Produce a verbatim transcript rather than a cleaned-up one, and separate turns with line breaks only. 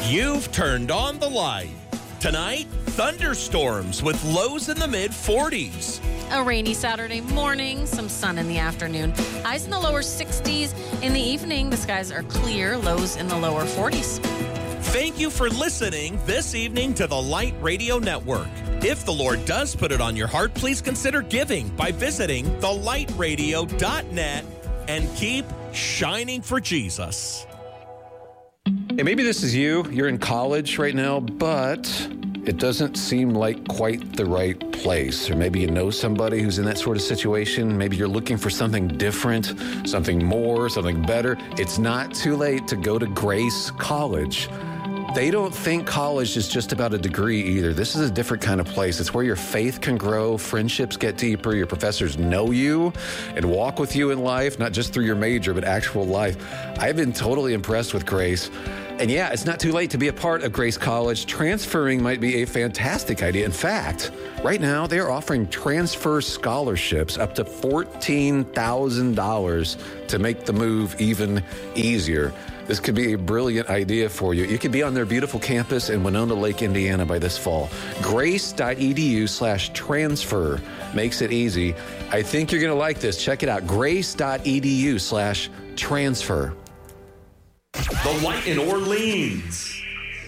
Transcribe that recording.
You've turned on the light. Tonight, thunderstorms with lows in the mid forties.
A rainy Saturday morning, some sun in the afternoon. Highs in the lower sixties. In the evening, the skies are clear, lows in the lower forties.
Thank you for listening this evening to the Light Radio Network. If the Lord does put it on your heart, please consider giving by visiting the light radio dot net and keep shining for Jesus.
And maybe this is you. You're in college right now, but it doesn't seem like quite the right place. Or maybe you know somebody who's in that sort of situation. Maybe you're looking for something different, something more, something better. It's not too late to go to Grace College. They don't think college is just about a degree either. This is a different kind of place. It's where your faith can grow, friendships get deeper, your professors know you and walk with you in life, not just through your major, but actual life. I've been totally impressed with Grace. And yeah, it's not too late to be a part of Grace College. Transferring might be a fantastic idea. In fact, right now, they are offering transfer scholarships up to fourteen thousand dollars to make the move even easier. This could be a brilliant idea for you. You could be on their beautiful campus in Winona Lake, Indiana by this fall. Grace.edu slash transfer makes it easy. I think you're going to like this. Check it out. Grace.edu slash transfer.
The Light in Orleans.